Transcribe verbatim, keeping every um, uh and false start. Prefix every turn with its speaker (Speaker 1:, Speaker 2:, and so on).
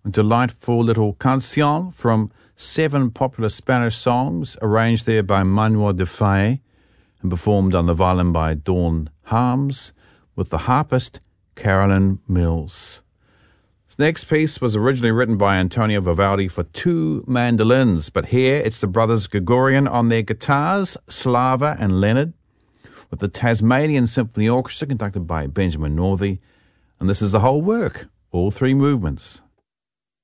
Speaker 1: a delightful little canción from seven popular Spanish songs arranged there by Manuel de Falla and performed on the violin by Dawn Harms with the harpist Carolyn Mills. This next piece was originally written by Antonio Vivaldi for two mandolins, but here it's the brothers Gregorian on their guitars, Slava and Leonard, with the Tasmanian Symphony Orchestra conducted by Benjamin Northey, and this is the whole work, all three movements.